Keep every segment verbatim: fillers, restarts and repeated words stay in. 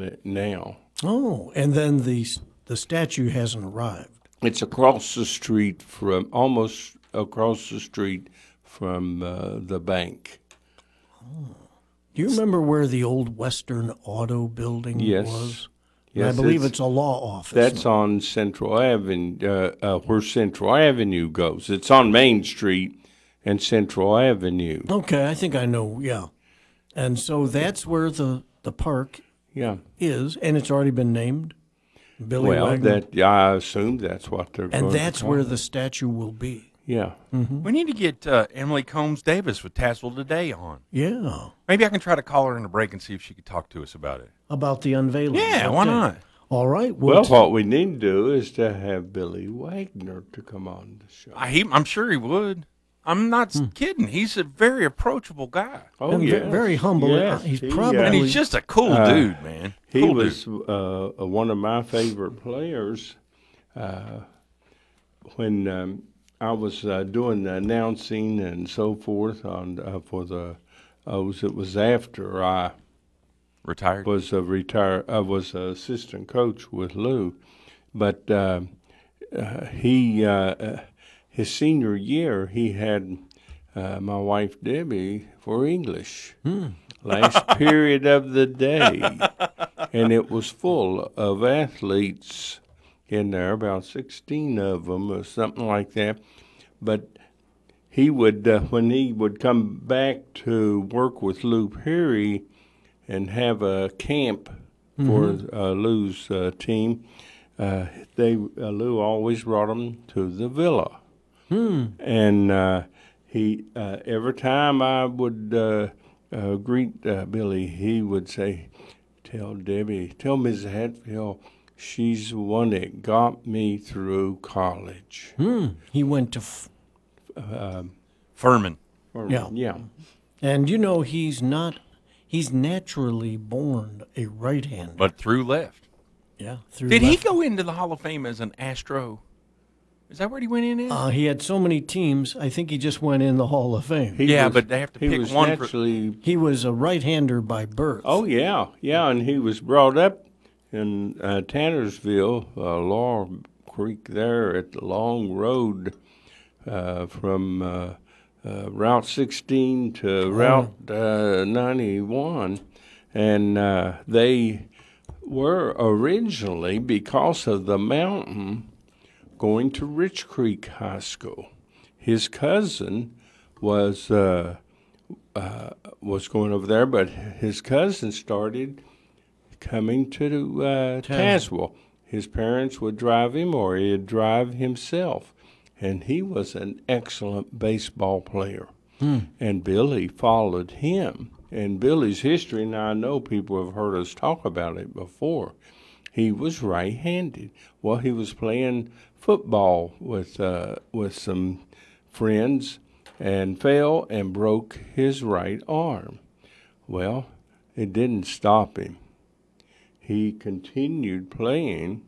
on it now. Oh, and then the the statue hasn't arrived. It's across the street from, almost across the street from uh, the bank. Oh. Do you remember where the old Western Auto Building yes. was? Yes, I believe it's, it's a law office. That's now. on Central Avenue, uh, uh, where Central Avenue goes. It's on Main Street and Central Avenue. Okay, I think I know, yeah. And so that's where the, the park yeah. is, and it's already been named Billy well, Wagner. That, I assume that's what they're and going to that's call where it. the statue will be. Yeah. Mm-hmm. We need to get uh, Emily Combs Davis with Tazewell Today on. Yeah. Maybe I can try to call her in a break and see if she could talk to us about it. About the unveiling. Yeah, okay. why not? All right. Well, well t- what we need to do is to have Billy Wagner to come on the show. I, he, I'm sure he would. I'm not hmm. kidding. He's a very approachable guy. Oh, yeah. Very humble. Yes, he's he, probably. And he's just a cool uh, dude, man. He cool was dude. uh, one of my favorite players uh, when um, I was uh, doing the announcing and so forth on uh, for the. Uh, was, it was after I retired. Was a retire. I was an assistant coach with Lou, but uh, uh, he uh, his senior year he had uh, my wife Debbie for English hmm. last period of the day, and it was full of athletes in there, about sixteen of them or something like that. But he would uh, when he would come back to work with Lou Perry and have a camp mm-hmm. for uh, Lou's uh, team, uh, they uh, Lou always brought them to the villa, hmm. and uh, he uh, every time I would uh, uh, greet uh, Billy, he would say, "Tell Debbie, tell Missus Hatfield, she's the one that got me through college." Hmm. He went to f- uh, Furman. Furman. Yeah, yeah, and you know he's not. He's naturally born a right-hander. But through left. Yeah, through Did left. he go into the Hall of Fame as an Astro? Is that where he went in as? Uh, he had so many teams, I think he just went in the Hall of Fame. He yeah, was, but they have to he pick was one. Naturally, for... He was a right-hander by birth. Oh, yeah, yeah, and he was brought up in uh, Tannersville, uh, Laurel Creek there at the Long Road uh, from... Uh, Uh, Route sixteen to oh. Route uh, ninety-one, and uh, they were originally, because of the mountain, going to Rich Creek High School. His cousin was uh, uh, was going over there, but his cousin started coming to uh, Tazewell. His parents would drive him, or he'd drive himself. And he was an excellent baseball player. Hmm. And Billy followed him. And Billy's history, and I know people have heard us talk about it before, he was right-handed. Well, he was playing football with uh, with some friends and fell and broke his right arm. Well, it didn't stop him. He continued playing.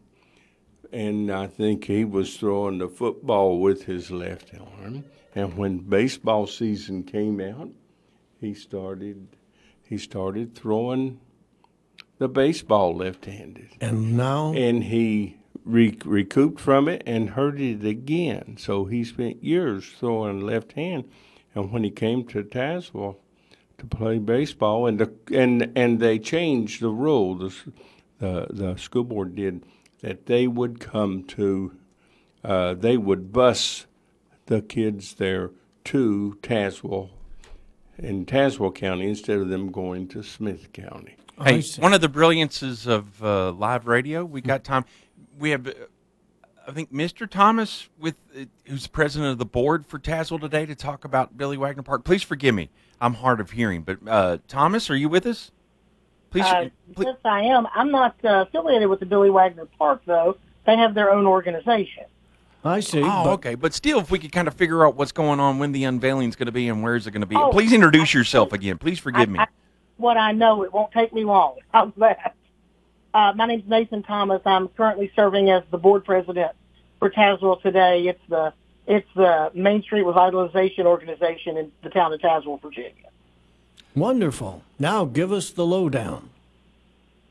And I think he was throwing the football with his left arm. And when baseball season came out, he started he started throwing the baseball left-handed. And now? And he re- recouped from it and hurt it again. So he spent years throwing left hand. And when he came to Tazewell to play baseball, and the, and and they changed the rule, the the, the school board did, that they would come to, uh, they would bus the kids there to Tazewell, in Tazewell County, instead of them going to Smith County. Hey, one of the brilliances of uh, live radio, we got time. We have, uh, I think, Mister Thomas, with uh, who's the president of the board for Tazewell today, to talk about Billy Wagner Park. Please forgive me. I'm hard of hearing. But, uh, Thomas, are you with us? Please, uh, please. Yes, I am. I'm not uh, affiliated with the Billy Wagner Park, though. They have their own organization. I see. Oh, but okay. But still, if we could kind of figure out what's going on, when the unveiling is going to be, and where is it going to be. Oh, Please introduce I, yourself again. Please forgive I, me. I, what I know, it won't take me long. How's that? Uh, my name's Nathan Thomas. I'm currently serving as the board president for Tazewell today. It's the it's the Main Street Revitalization Organization in the town of Tazewell, Virginia. Wonderful. Now give us the lowdown.